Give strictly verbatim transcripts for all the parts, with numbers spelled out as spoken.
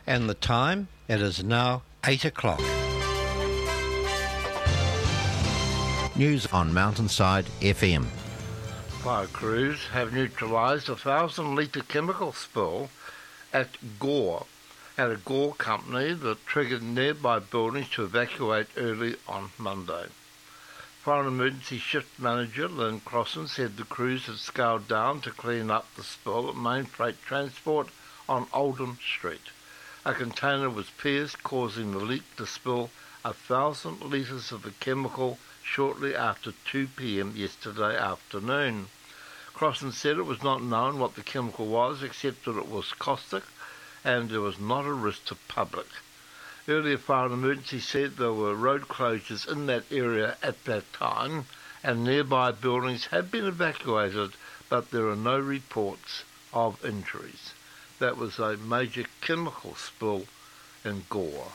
And the time? It is now eight o'clock. News on Mountainside F M. Fire crews have neutralised a thousand litre chemical spill at Gore, at a Gore company that triggered nearby buildings to evacuate early on Monday. Fire and Emergency Shift Manager Lynn Crossan said the crews had scaled down to clean up the spill at Main Freight Transport on Oldham Street. A container was pierced, causing the leak to spill a thousand litres of the chemical shortly after two p.m. yesterday afternoon. Crossan said it was not known what the chemical was, except that it was caustic and there was not a risk to public. Earlier, Fire and Emergency said there were road closures in that area at that time and nearby buildings had been evacuated, but there are no reports of injuries. That was a major chemical spill in Gore.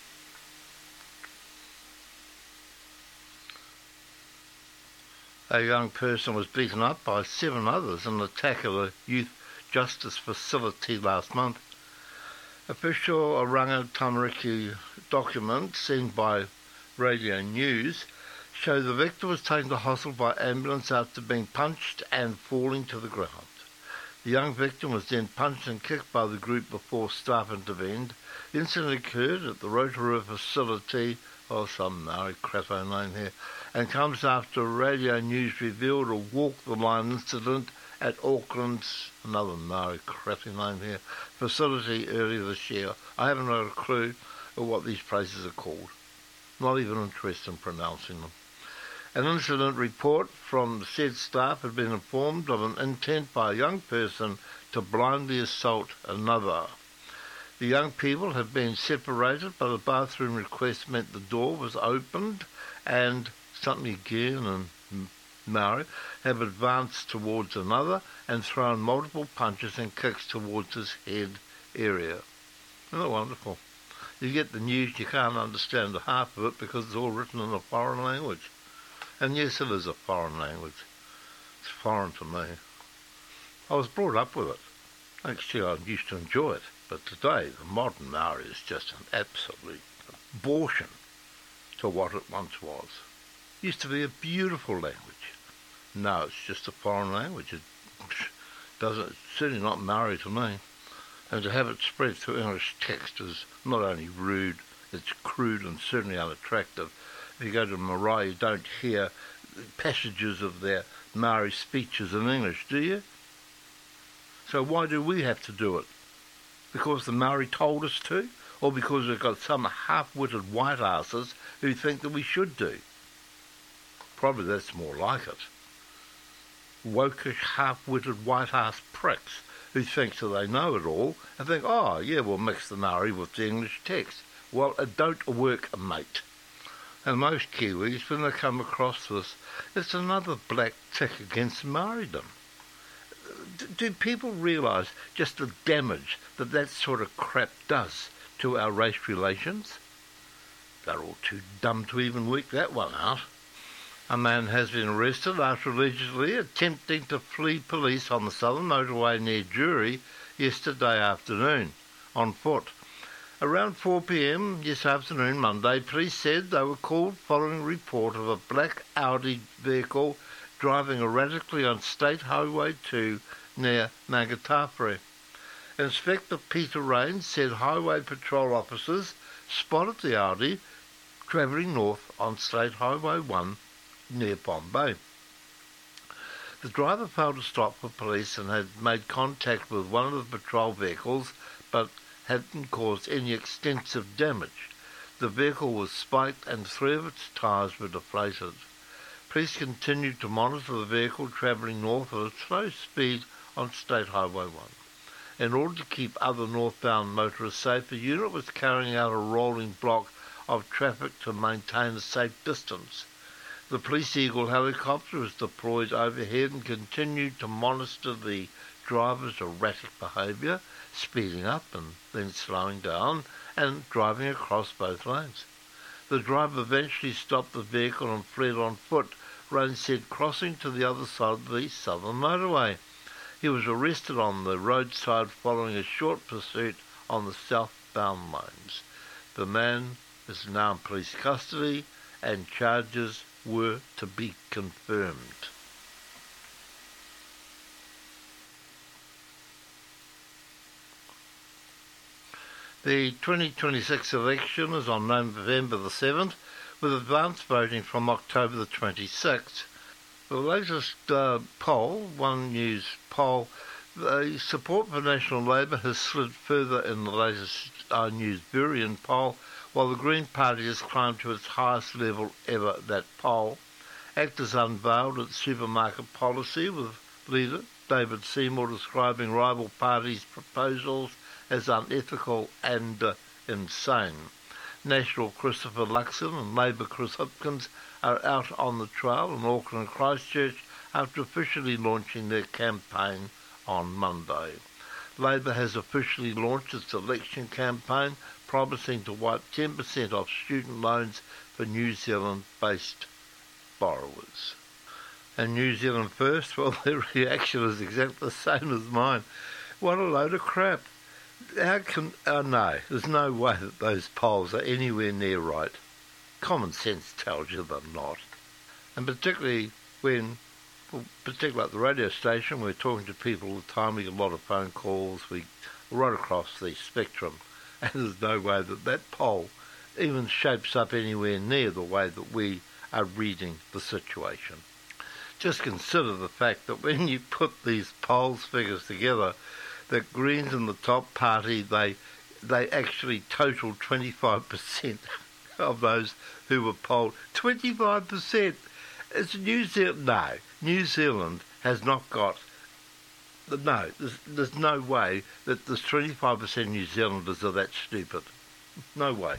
A young person was beaten up by seven others in an attack at a youth justice facility last month. Official Oranga Tamariki documents seen by Radio News show the victim was taken to hospital by ambulance after being punched and falling to the ground. The young victim was then punched and kicked by the group before staff intervened. The incident occurred at the Rotorua facility, oh, some Maori crapo name here, and comes after Radio News revealed a walk-the-line incident at Auckland's, another Maori crappy name here, facility earlier this year. I haven't got a clue of what these places are called. Not even interested in pronouncing them. An incident report from the said staff had been informed of an intent by a young person to blindly assault another. The young people had been separated, but a bathroom request meant the door was opened and something again in Maori have advanced towards another and thrown multiple punches and kicks towards his head area. Isn't that wonderful? You get the news, you can't understand the half of it because it's all written in a foreign language. And yes, it is a foreign language. It's foreign to me. I was brought up with it. Actually, I used to enjoy it. But today, the modern Maori is just an absolute abortion to what it once was. It used to be a beautiful language. No, it's just a foreign language. It doesn't, it's certainly not Maori to me. And to have it spread through English text is not only rude, it's crude and certainly unattractive. If you go to Marae, you don't hear passages of their Maori speeches in English, do you? So why do we have to do it? Because the Maori told us to? Or because we've got some half-witted white asses who think that we should do? Probably that's more like it. Wokish, half-witted white ass pricks who think that they know it all and think, oh, yeah, we'll mix the Maori with the English text. Well, it don't work, mate. And most Kiwis, when they come across this, it's another black tick against Maoridom. Do people realise just the damage that that sort of crap does to our race relations? They're all too dumb to even work that one out. A man has been arrested after allegedly attempting to flee police on the southern motorway near Jury yesterday afternoon, on foot. Around four p.m. this afternoon, Monday, police said they were called following a report of a black Audi vehicle driving erratically on State Highway two near Mangatawhare. Inspector Peter Rains said highway patrol officers spotted the Audi travelling north on State Highway one near Bombay. The driver failed to stop for police and had made contact with one of the patrol vehicles, but hadn't caused any extensive damage. The vehicle was spiked and three of its tyres were deflated. Police continued to monitor the vehicle travelling north at a slow speed on State Highway one. In order to keep other northbound motorists safe, a unit was carrying out a rolling block of traffic to maintain a safe distance. The Police Eagle helicopter was deployed overhead and continued to monitor the driver's erratic behaviour, speeding up and then slowing down and driving across both lanes. The driver eventually stopped the vehicle and fled on foot, Rains said, crossing to the other side of the southern motorway. He was arrested on the roadside following a short pursuit on the southbound bound loans. The man is now in police custody and charges were to be confirmed. The twenty twenty-six election is on November the seventh, with advance voting from October the twenty-sixth. The latest uh, poll, One News poll, the support for National Labour has slid further in the latest uh, News Burien poll, while the Green Party has climbed to its highest level ever that poll. Actors unveiled its supermarket policy, with leader David Seymour describing rival parties' proposals as unethical and uh, insane. National Christopher Luxon and Labour Chris Hipkins are out on the trail in Auckland and Christchurch after officially launching their campaign on Monday. Labour has officially launched its election campaign, promising to wipe ten percent off student loans for New Zealand-based borrowers. And New Zealand First, well, their reaction is exactly the same as mine. What a load of crap. How can... Oh, no, there's no way that those polls are anywhere near right. Common sense tells you they're not. And particularly when, well, particularly at the radio station, we're talking to people all the time, we get a lot of phone calls, we right across the spectrum, and there's no way that that poll even shapes up anywhere near the way that we are reading the situation. Just consider the fact that when you put these polls figures together, that Greens in the top party, they they actually totaled twenty-five percent of those who were polled. twenty-five percent! It's New Zealand. No, New Zealand has not got... No, there's, there's no way that there's twenty-five percent New Zealanders are that stupid. No way.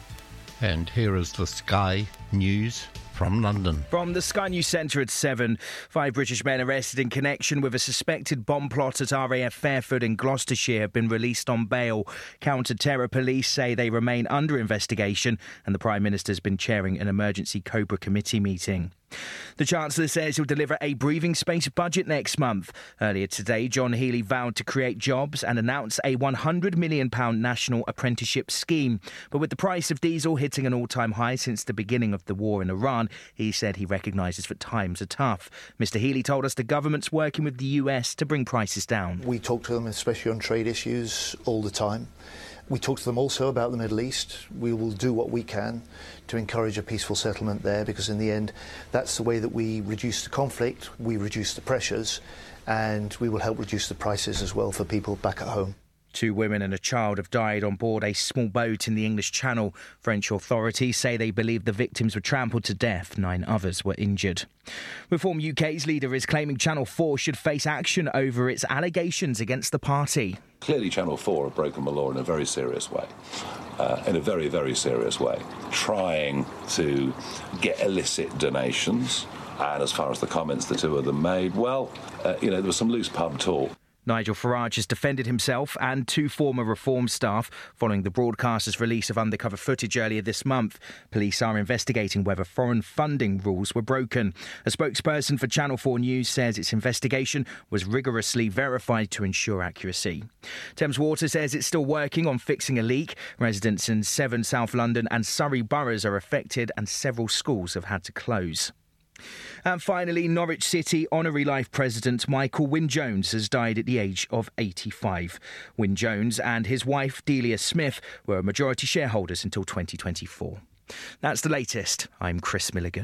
And here is the Sky News from London. From the Sky News Centre at seven, five British men arrested in connection with a suspected bomb plot at R A F Fairford in Gloucestershire have been released on bail. Counter-terror police say they remain under investigation, and the Prime Minister has been chairing an emergency Cobra committee meeting. The Chancellor says he'll deliver a breathing space budget next month. Earlier today, John Healey vowed to create jobs and announce a one hundred million pounds national apprenticeship scheme. But with the price of diesel hitting an all-time high since the beginning of the war in Iran, he said he recognises that times are tough. Mr Healey told us the government's working with the U S to bring prices down. We talk to them, especially on trade issues, all the time. We talk to them also about the Middle East. We will do what we can to encourage a peaceful settlement there, because in the end, that's the way that we reduce the conflict, we reduce the pressures, and we will help reduce the prices as well for people back at home. Two women and a child have died on board a small boat in the English Channel. French authorities say they believe the victims were trampled to death. Nine others were injured. Reform U K's leader is claiming Channel four should face action over its allegations against the party. Clearly, Channel four have broken the law in a very serious way, uh, in a very, very serious way, trying to get illicit donations. And as far as the comments the two of them made, well, uh, you know, there was some loose pub talk. Nigel Farage has defended himself and two former Reform staff following the broadcaster's release of undercover footage earlier this month. Police are investigating whether foreign funding rules were broken. A spokesperson for Channel four News says its investigation was rigorously verified to ensure accuracy. Thames Water says it's still working on fixing a leak. Residents in Severn, South London and Surrey boroughs are affected, and several schools have had to close. And finally, Norwich City Honorary Life President Michael Wynne-Jones has died at the age of eighty-five. Wynne-Jones and his wife Delia Smith were majority shareholders until twenty twenty-four. That's the latest. I'm Chris Milligan.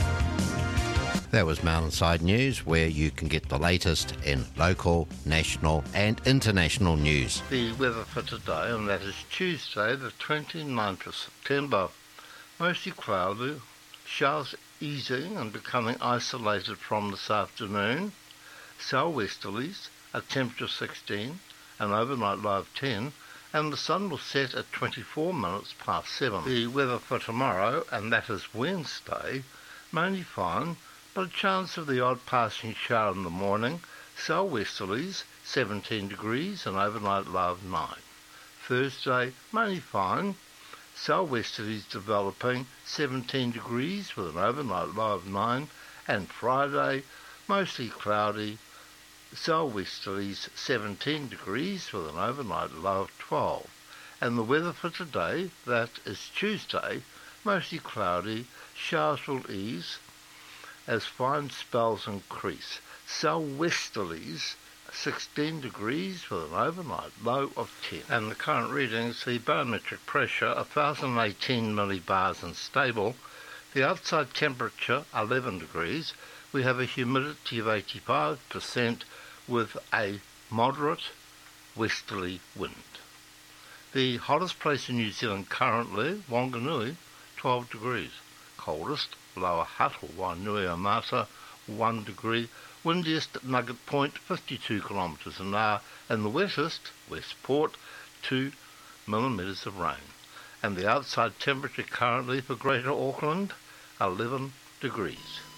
That was Mountainside News, where you can get the latest in local, national and international news. The weather for today, and that is Tuesday the twenty-ninth of September. Mostly cloudy, showers easing and becoming isolated from this afternoon. Southwesterlies, a temperature sixteen, an overnight low of ten, and the sun will set at twenty-four minutes past seven. The weather for tomorrow, and that is Wednesday, mainly fine, but a chance of the odd passing shower in the morning. Southwesterlies, seventeen degrees, an overnight low of nine. Thursday, mainly fine. Southwesterlies developing, seventeen degrees with an overnight low of nine, and Friday, mostly cloudy, southwesterlies seventeen degrees with an overnight low of twelve. And the weather for today, that is Tuesday, mostly cloudy, showers will ease as fine spells increase. Southwesterlies sixteen degrees with an overnight low of ten. And the current readings, the barometric pressure one thousand eighteen millibars and stable, the outside temperature eleven degrees, we have a humidity of eighty-five percent with a moderate westerly wind. The hottest place in New Zealand currently, Wanganui, twelve degrees. Coldest, Lower Hutt or Wainuiomata, one degree. Windiest at Nugget Point, fifty-two kilometres an hour. And the wettest, Westport, two millimetres of rain. And the outside temperature currently for Greater Auckland, eleven degrees.